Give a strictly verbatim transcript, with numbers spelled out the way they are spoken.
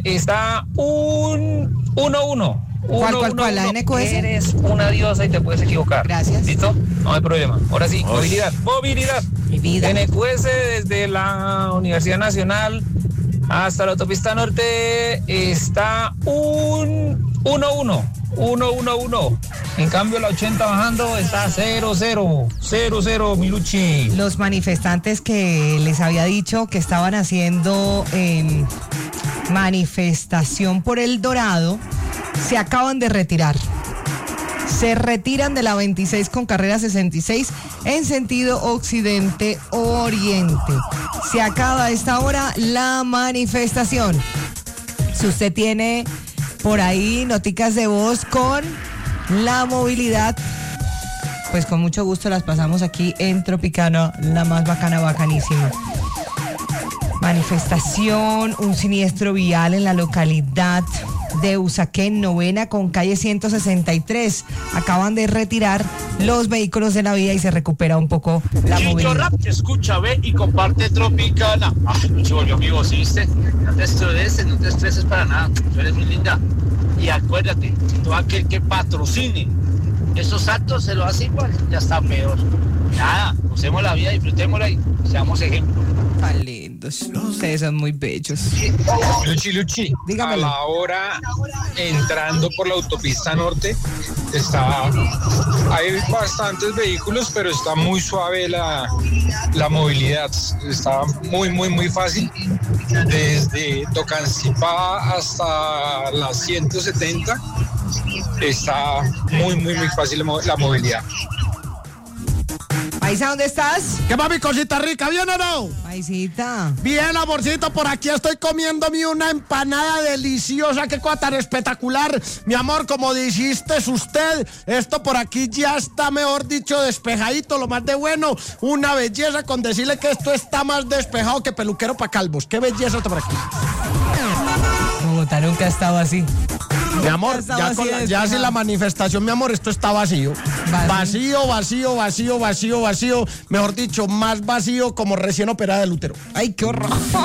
está un uno uno. ¿Cuál, cuál, cuál? ¿La N Q S? Eres una diosa y te puedes equivocar. Gracias. ¿Listo? No hay problema. Ahora sí, Oy. movilidad. Movilidad. Mi vida. N Q S desde la Universidad Nacional hasta la autopista norte está un uno uno. uno uno uno. En cambio, la ochenta bajando está cero cero. cero cero, Miluchi. Los manifestantes que les había dicho que estaban haciendo eh, manifestación por El Dorado se acaban de retirar. Se retiran de la veintiséis con carrera sesenta y seis en sentido occidente-oriente. Se acaba a esta hora la manifestación. Si usted tiene por ahí noticas de voz con la movilidad, pues con mucho gusto las pasamos aquí en Tropicana, la más bacana, bacanísima. Manifestación, un siniestro vial en la localidad de Usaquén, novena con calle ciento sesenta y tres. Acaban de retirar los vehículos de la vía y se recupera un poco la Chicho movilidad. Rap, escucha, ve y comparte Tropicana. Ah, se volvió amigo, ¿sí viste? No te estreses, no te estreses para nada. Tú eres muy linda. Y acuérdate, todo aquel que patrocine esos actos se lo hace igual, ya está peor. Nada, usemos la vida, disfrutémosla y seamos ejemplo. Tan lindos. Ustedes son muy bellos. Luchi, Luchi, Dígamelo. a la hora entrando por la autopista norte, está, hay bastantes vehículos, pero está muy suave la, la movilidad, está muy, muy, muy fácil, desde Tocancipá hasta la ciento setenta, está muy, muy, muy fácil la mo- la movilidad. Paisa, ¿dónde estás? ¿Qué mami, cosita rica? ¿Bien o no? Paisita. Bien, amorcito, por aquí estoy comiéndome una empanada deliciosa. Qué cosa tan espectacular. Mi amor, como dijiste usted, esto por aquí ya está, mejor dicho, despejadito, lo más de bueno. Una belleza con decirle que esto está más despejado que peluquero para calvos. Qué belleza está por aquí. Bogotá nunca ha estado así. Mi amor, Está ya, vacío, con la, ya despejado. sin la manifestación, mi amor, esto está vacío. Vacío. Vacío, vacío, vacío, vacío, vacío. Mejor dicho, más vacío como recién operada del útero. Ay, qué horror.